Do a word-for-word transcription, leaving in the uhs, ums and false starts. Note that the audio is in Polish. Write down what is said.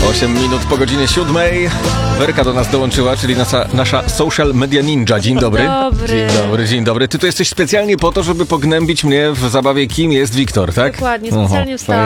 osiem minut po godzinie siódmej. Werka do nas dołączyła, czyli nasza, nasza social media ninja. Dzień dobry. Dobry. Dzień dobry, dzień dobry. Ty tu jesteś specjalnie po to, żeby pognębić mnie w zabawie Kim jest Wiktor, tak? Dokładnie, specjalnie Oho, wstałam